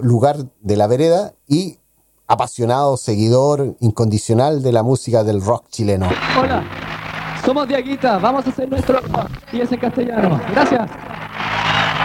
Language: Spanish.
lugar de la vereda y apasionado seguidor incondicional de la música del rock chileno. Hola, somos Diaguita, vamos a hacer nuestro rock y es en castellano. Gracias.